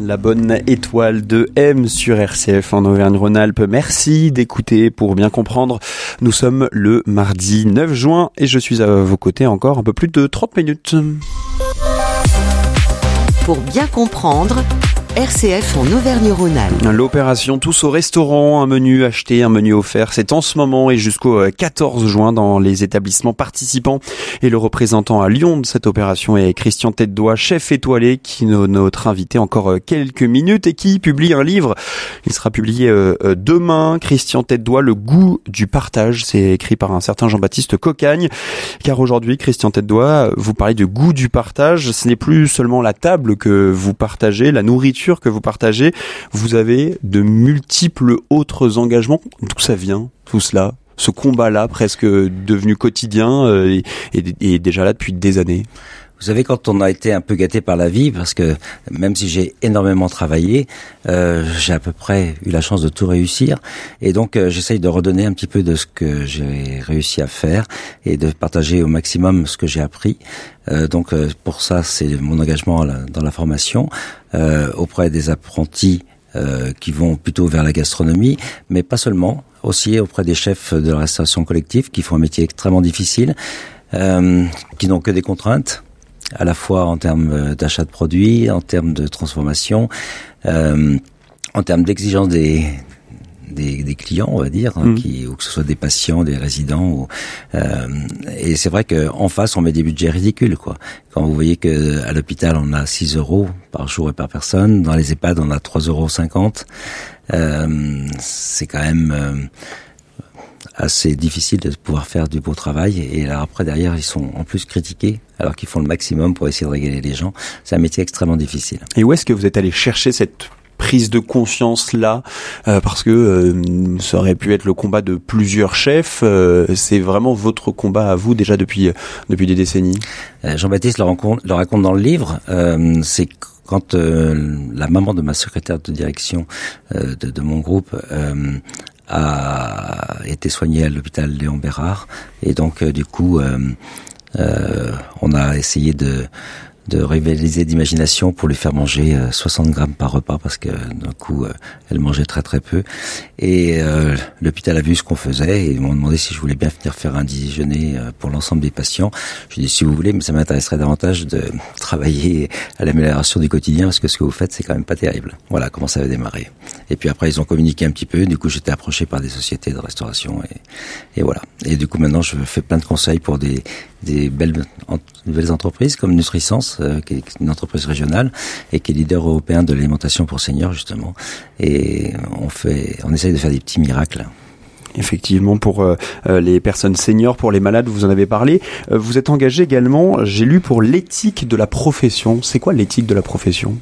La bonne étoile de M sur RCF en Auvergne-Rhône-Alpes. Merci d'écouter pour bien comprendre. Nous sommes le mardi 9 juin et je suis à vos côtés encore un peu plus de 30 minutes. Pour bien comprendre, RCF en Auvergne-Rhône-Alpes. L'opération Tous au restaurant, un menu acheté, un menu offert, c'est en ce moment et jusqu'au 14 juin dans les établissements participants. Et le représentant à Lyon de cette opération est Christian Tête-Doigt, chef étoilé, qui est notre invité encore quelques minutes et qui publie un livre. Il sera publié demain. Christian Tête-Doigt, le goût du partage. C'est écrit par un certain Jean-Baptiste Cocagne. Car aujourd'hui, Christian Tête-Doigt, vous parlez de goût du partage. Ce n'est plus seulement la table que vous partagez, la nourriture que vous partagez, vous avez de multiples autres engagements. D'où ça vient, tout cela, ce combat-là presque devenu quotidien et déjà là depuis des années? Vous savez, quand on a été un peu gâté par la vie, parce que même si j'ai énormément travaillé, j'ai à peu près eu la chance de tout réussir. Et donc, j'essaye de redonner un petit peu de ce que j'ai réussi à faire et de partager au maximum ce que j'ai appris. Donc, pour ça, c'est mon engagement dans la formation auprès des apprentis qui vont plutôt vers la gastronomie, mais pas seulement, aussi auprès des chefs de la restauration collective qui font un métier extrêmement difficile, qui n'ont que des contraintes, à la fois en termes d'achat de produits, en termes de transformation, en termes d'exigence des clients, on va dire, ou que ce soit des patients, des résidents. Et c'est vrai qu'en face, on met des budgets ridicules, quoi. Quand vous voyez que à l'hôpital, on a 6 euros par jour et par personne, dans les EHPAD, on a 3,50 €. C'est quand même assez difficile de pouvoir faire du beau travail. Et là, après, derrière, ils sont en plus critiqués, alors qu'ils font le maximum pour essayer de régaler les gens. C'est un métier extrêmement difficile. Et où est-ce que vous êtes allé chercher cette prise de conscience là, parce que ça aurait pu être le combat de plusieurs chefs, c'est vraiment votre combat à vous déjà depuis des décennies? Jean-Baptiste le raconte dans le livre, c'est quand la maman de ma secrétaire de direction de mon groupe a été soignée à l'hôpital Léon Bérard, et donc du coup on a essayé de rivaliser d'imagination pour lui faire manger 60 grammes par repas, parce que d'un coup elle mangeait très très peu, et l'hôpital a vu ce qu'on faisait et ils m'ont demandé si je voulais bien venir faire un déjeuner pour l'ensemble des patients. Je dis si vous voulez, mais ça m'intéresserait davantage de travailler à l'amélioration du quotidien, parce que ce que vous faites c'est quand même pas terrible. Voilà comment ça a démarré. Et puis après ils ont communiqué un petit peu, du coup j'étais approché par des sociétés de restauration et voilà. Et du coup maintenant je fais plein de conseils pour des belles entreprises comme Nutrisens, qui est une entreprise régionale et qui est leader européen de l'alimentation pour seniors justement. Et on essaye de faire des petits miracles. Effectivement, pour les personnes seniors, pour les malades, vous en avez parlé. Vous êtes engagé également, j'ai lu, pour l'éthique de la profession. C'est quoi l'éthique de la profession?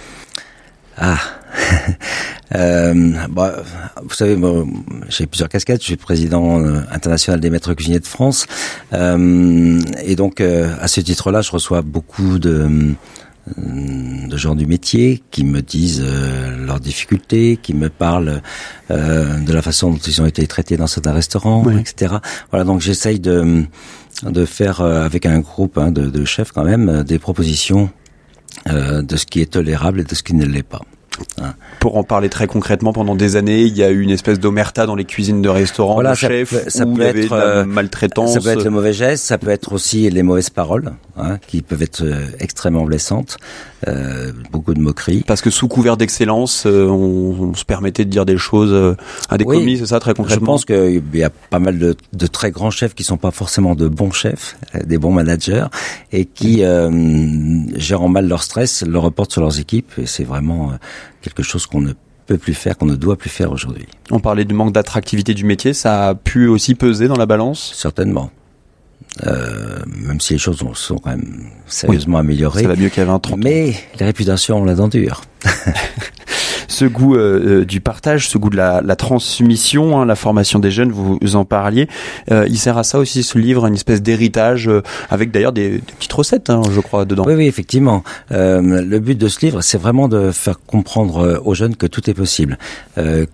Vous savez, j'ai plusieurs casquettes. Je suis président international des maîtres cuisiniers de France, et donc à ce titre-là, je reçois beaucoup de gens du métier qui me disent leurs difficultés, qui me parlent de la façon dont ils ont été traités dans certains restaurants, oui, etc. Voilà, donc j'essaye de faire avec un groupe de chefs quand même des propositions de ce qui est tolérable et de ce qui ne l'est pas. Pour en parler très concrètement, pendant des années, il y a eu une espèce d'omerta dans les cuisines de restaurants, voilà, de chefs, ça où peut il y avait être de la maltraitance. Ça peut être le mauvais geste, ça peut être aussi les mauvaises paroles, qui peuvent être extrêmement blessantes, beaucoup de moqueries. Parce que sous couvert d'excellence, on se permettait de dire des choses à des commis, c'est ça, très concrètement? Je pense qu'il y a pas mal de très grands chefs qui sont pas forcément de bons chefs, des bons managers, et qui, gérant mal leur stress, le reportent sur leurs équipes, et c'est vraiment quelque chose qu'on ne peut plus faire, qu'on ne doit plus faire aujourd'hui. On parlait du manque d'attractivité du métier, ça a pu aussi peser dans la balance? Certainement. Même si les choses sont quand même sérieusement améliorées. Ça va mieux qu'il y avait 30 ans. Mais les réputations ont la dent dure. Ce goût du partage, ce goût de la transmission, la formation des jeunes, vous en parliez. Il sert à ça aussi, ce livre, une espèce d'héritage, avec d'ailleurs des petites recettes, je crois, dedans. Oui, effectivement. Le but de ce livre, c'est vraiment de faire comprendre aux jeunes que tout est possible. Quand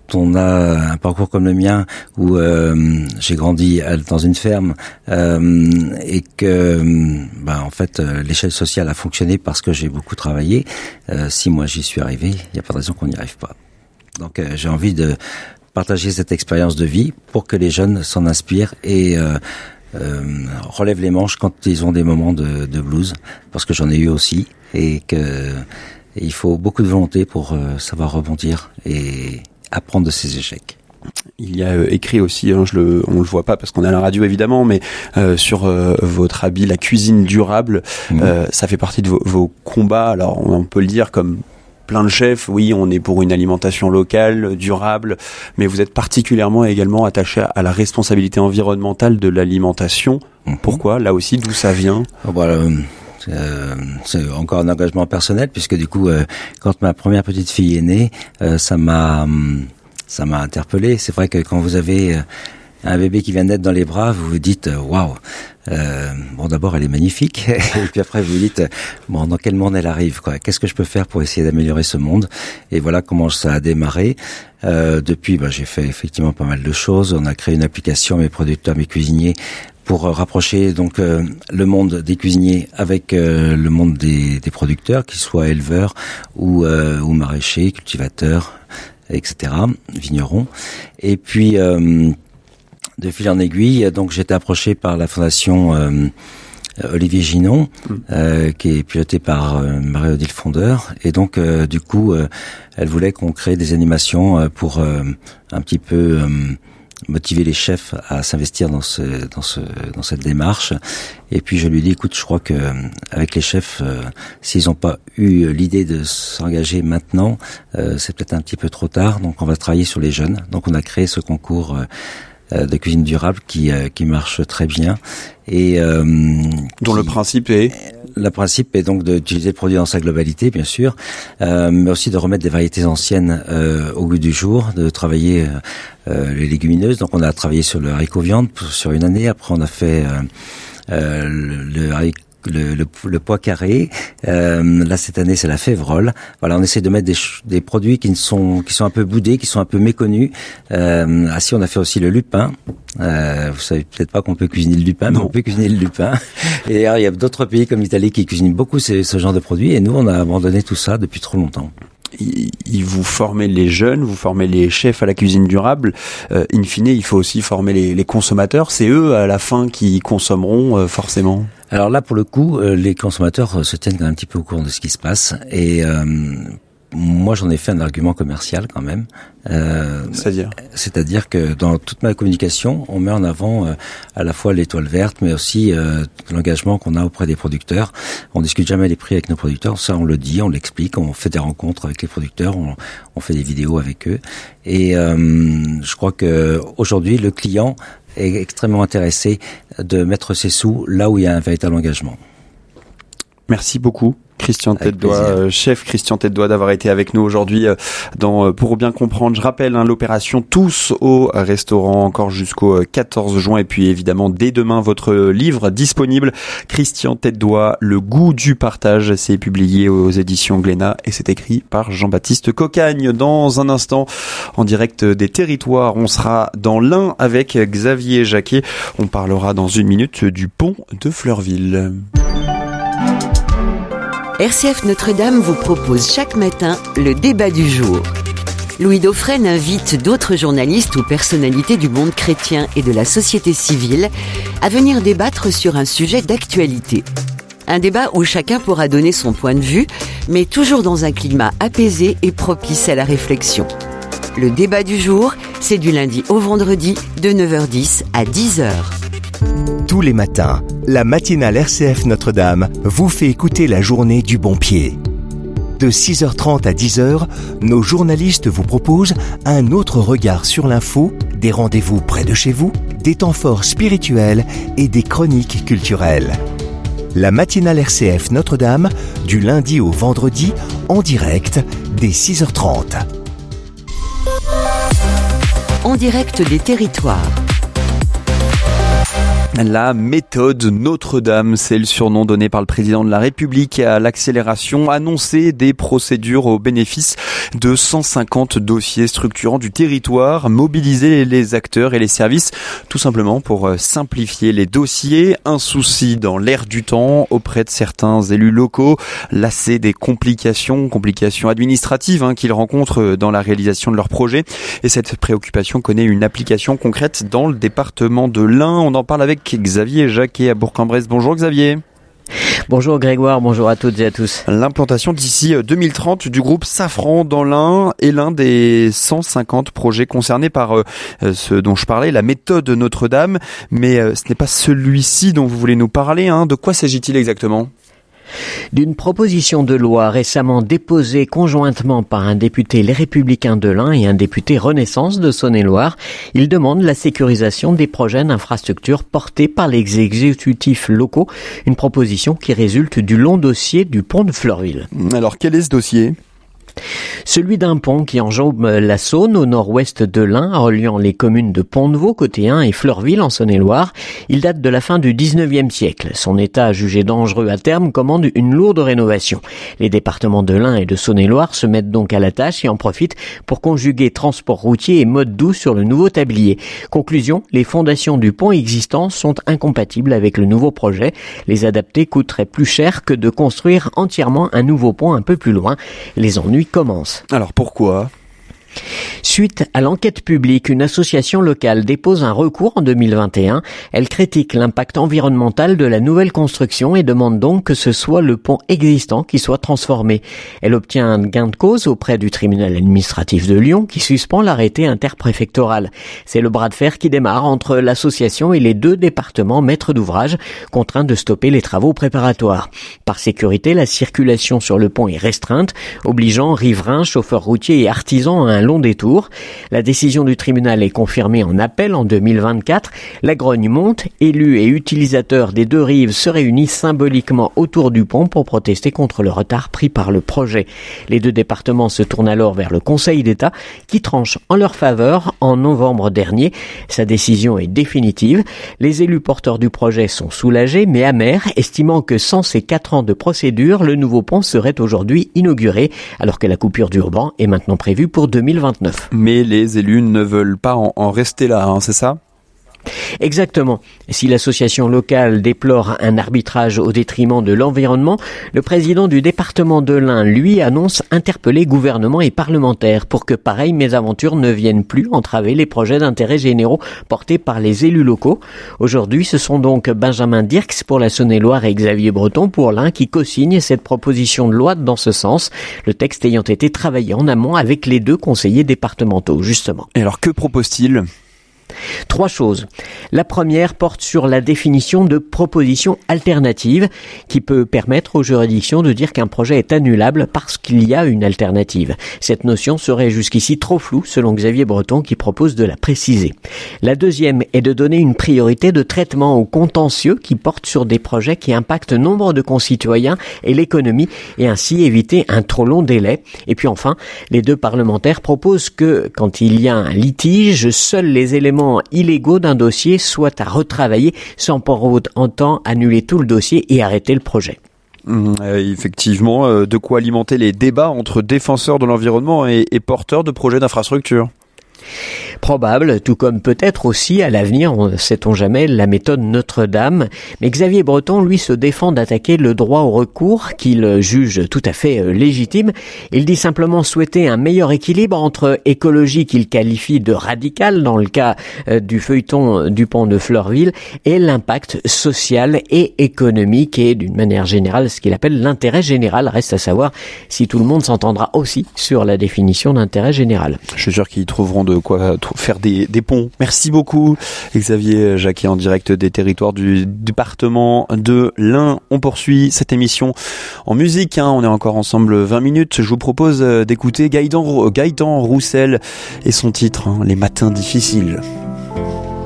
on a un parcours comme le mien où j'ai grandi dans une ferme et que en fait l'échelle sociale a fonctionné parce que j'ai beaucoup travaillé, si moi j'y suis arrivé, il n'y a pas de raison qu'on n'y arrive pas. Donc j'ai envie de partager cette expérience de vie pour que les jeunes s'en inspirent et relèvent les manches quand ils ont des moments de blues, parce que j'en ai eu aussi, et que il faut beaucoup de volonté pour savoir rebondir et apprendre de ses échecs. Il y a écrit aussi, on le voit pas parce qu'on est à la radio évidemment, mais sur votre habit, la cuisine durable, ça fait partie de vos combats. Alors on peut le dire comme plein de chefs, oui, on est pour une alimentation locale, durable, mais vous êtes particulièrement également attaché à la responsabilité environnementale de l'alimentation. Pourquoi ? Là aussi, d'où ça vient ? C'est encore un engagement personnel, puisque du coup, quand ma première petite fille est née, ça m'a interpellé. C'est vrai que quand vous avez un bébé qui vient de naître dans les bras, vous vous dites waouh. D'abord elle est magnifique, et puis après vous vous dites dans quel monde elle arrive, quoi. Qu'est-ce que je peux faire pour essayer d'améliorer ce monde ? Et voilà comment ça a démarré. Depuis, j'ai fait effectivement pas mal de choses. On a créé une application, mes producteurs, mes cuisiniers, pour rapprocher donc le monde des cuisiniers avec le monde des producteurs, qu'ils soient éleveurs ou maraîchers, cultivateurs, etc., vignerons. Et puis de fil en aiguille, donc j'ai été approché par la fondation Olivier Ginon, qui est pilotée par Marie-Odile Fondeur, et donc du coup elle voulait qu'on crée des animations pour un petit peu motiver les chefs à s'investir dans cette démarche. Et puis je lui ai dit, écoute, je crois que avec les chefs, s'ils n'ont pas eu l'idée de s'engager maintenant, c'est peut-être un petit peu trop tard. Donc on va travailler sur les jeunes. Donc on a créé ce concours de cuisine durable qui marche très bien, et dont le principe est donc d'utiliser le produit dans sa globalité, bien sûr, mais aussi de remettre des variétés anciennes au goût du jour, de travailler les légumineuses. Donc on a travaillé sur le haricot viande sur une année. Après on a fait le pois carré. Là cette année c'est la févrole. Voilà, on essaie de mettre des produits qui sont un peu boudés, qui sont un peu méconnus. Si on a fait aussi le lupin. Vous savez peut-être pas qu'on peut cuisiner le lupin, mais on peut cuisiner le lupin. Et alors, il y a d'autres pays comme l'Italie qui cuisinent beaucoup ce genre de produits, et nous on a abandonné tout ça depuis trop longtemps. Vous formez les jeunes, vous formez les chefs à la cuisine durable. In fine, il faut aussi former les consommateurs. C'est eux, à la fin, qui consommeront forcément. Alors là, pour le coup, les consommateurs se tiennent un petit peu au courant de ce qui se passe. Et moi, j'en ai fait un argument commercial quand même. C'est-à-dire que dans toute ma communication, on met en avant à la fois l'étoile verte, mais aussi l'engagement qu'on a auprès des producteurs. On discute jamais les prix avec nos producteurs, ça on le dit, on l'explique, on fait des rencontres avec les producteurs, on fait des vidéos avec eux. Et je crois que aujourd'hui, le client est extrêmement intéressé de mettre ses sous là où il y a un véritable engagement. Merci beaucoup. Christian Tête-Doigt, chef Christian Tête-Doigt, d'avoir été avec nous aujourd'hui dans Pour bien comprendre. Je rappelle l'opération Tous au restaurant encore jusqu'au 14 juin, et puis évidemment dès demain votre livre disponible, Christian Tête-Doigt, Le goût du partage. C'est publié aux éditions Glénat et c'est écrit par Jean-Baptiste Cocagne. Dans un instant, en direct des territoires, on sera dans l'Ain avec Xavier Jacquet. On parlera dans une minute du pont de Fleurville. RCF Notre-Dame vous propose chaque matin le débat du jour. Louis Dauphren invite d'autres journalistes ou personnalités du monde chrétien et de la société civile à venir débattre sur un sujet d'actualité. Un débat où chacun pourra donner son point de vue, mais toujours dans un climat apaisé et propice à la réflexion. Le débat du jour, c'est du lundi au vendredi de 9h10 à 10h. Tous les matins, la matinale RCF Notre-Dame vous fait écouter la journée du bon pied. De 6h30 à 10h, nos journalistes vous proposent un autre regard sur l'info, des rendez-vous près de chez vous, des temps forts spirituels et des chroniques culturelles. La matinale RCF Notre-Dame, du lundi au vendredi, en direct, dès 6h30. En direct des territoires. La méthode Notre-Dame, c'est le surnom donné par le président de la République à l'accélération annoncée des procédures au bénéfice de 150 dossiers structurants du territoire, mobiliser les acteurs et les services, tout simplement pour simplifier les dossiers. Un souci dans l'air du temps auprès de certains élus locaux, lassés des complications administratives qu'ils rencontrent dans la réalisation de leurs projets. Et cette préoccupation connaît une application concrète dans le département de l'Ain. On en parle avec Xavier Jacquet à Bourg-en-Bresse. Bonjour Xavier. Bonjour Grégoire, bonjour à toutes et à tous. L'implantation d'ici 2030 du groupe Safran dans l'Ain est l'un des 150 projets concernés par ce dont je parlais, la méthode Notre-Dame. Mais ce n'est pas celui-ci dont vous voulez nous parler. De quoi s'agit-il exactement ? D'une proposition de loi récemment déposée conjointement par un député Les Républicains de l'Ain et un député Renaissance de Saône-et-Loire. Il demande la sécurisation des projets d'infrastructures portés par les exécutifs locaux. Une proposition qui résulte du long dossier du pont de Fleurville. Alors quel est ce dossier ? Celui d'un pont qui enjambe la Saône au nord-ouest de l'Ain, reliant les communes de Pont-de-Vaux côté Ain et Fleurville en Saône-et-Loire. Il date de la fin du 19e siècle. Son état jugé dangereux à terme commande une lourde rénovation. Les départements de l'Ain et de Saône-et-Loire se mettent donc à la tâche et en profitent pour conjuguer transport routier et mode doux sur le nouveau tablier. Conclusion, les fondations du pont existant sont incompatibles avec le nouveau projet. Les adapter coûterait plus cher que de construire entièrement un nouveau pont un peu plus loin. Les ennuis commence. Alors pourquoi ? Suite à l'enquête publique, une association locale dépose un recours en 2021. Elle critique l'impact environnemental de la nouvelle construction et demande donc que ce soit le pont existant qui soit transformé. Elle obtient un gain de cause auprès du tribunal administratif de Lyon qui suspend l'arrêté interpréfectoral. C'est le bras de fer qui démarre entre l'association et les deux départements maîtres d'ouvrage, contraints de stopper les travaux préparatoires. Par sécurité, la circulation sur le pont est restreinte, obligeant riverains, chauffeurs routiers et artisans à un long détour. La décision du tribunal est confirmée en appel en 2024. La grogne monte. Élus et utilisateurs des deux rives se réunissent symboliquement autour du pont pour protester contre le retard pris par le projet. Les deux départements se tournent alors vers le Conseil d'État qui tranche en leur faveur en novembre dernier. Sa décision est définitive. Les élus porteurs du projet sont soulagés mais amers, estimant que sans ces 4 ans de procédure, le nouveau pont serait aujourd'hui inauguré alors que la coupure du ruban est maintenant prévue pour 2029. Mais les élus ne veulent pas en rester là, c'est ça ? Exactement. Si l'association locale déplore un arbitrage au détriment de l'environnement, le président du département de l'Ain, lui, annonce interpeller gouvernement et parlementaires pour que pareilles mésaventures ne viennent plus entraver les projets d'intérêt généraux portés par les élus locaux. Aujourd'hui, ce sont donc Benjamin Dirks pour la Saône-et-Loire et Xavier Breton pour l'Ain qui co-signent cette proposition de loi dans ce sens, le texte ayant été travaillé en amont avec les deux conseillers départementaux, justement. Et alors, que propose-t-il ? 3 choses. La première porte sur la définition de proposition alternative qui peut permettre aux juridictions de dire qu'un projet est annulable parce qu'il y a une alternative. Cette notion serait jusqu'ici trop floue selon Xavier Breton qui propose de la préciser. La deuxième est de donner une priorité de traitement aux contentieux qui portent sur des projets qui impactent nombre de concitoyens et l'économie et ainsi éviter un trop long délai. Et puis enfin, les deux parlementaires proposent que quand il y a un litige, seuls les éléments illégaux d'un dossier soient à retravailler sans pour autant annuler tout le dossier et arrêter le projet. Effectivement, de quoi alimenter les débats entre défenseurs de l'environnement et porteurs de projets d'infrastructure. Probable, tout comme peut-être aussi à l'avenir, sait-on jamais, la méthode Notre-Dame. Mais Xavier Breton, lui, se défend d'attaquer le droit au recours, qu'il juge tout à fait légitime. Il dit simplement souhaiter un meilleur équilibre entre écologie qu'il qualifie de radicale dans le cas du feuilleton du pont de Fleurville et l'impact social et économique et d'une manière générale ce qu'il appelle l'intérêt général. Reste à savoir si tout le monde s'entendra aussi sur la définition d'intérêt général. Je suis sûr qu'ils trouveront de quoi faire des ponts. Merci beaucoup Xavier Jacquet en direct des territoires du département de l'Ain. On poursuit cette émission en musique, on est encore ensemble 20 minutes. Je vous propose d'écouter Gaëtan Roussel et son titre, Les matins difficiles.